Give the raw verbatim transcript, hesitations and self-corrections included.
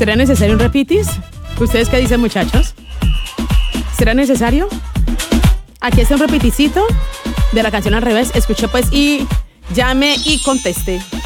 ¿Será necesario un repitis? ¿Ustedes qué dicen, muchachos? ¿Será necesario? Aquí está un repiticito de la canción al revés. Escuché pues y llame y conteste.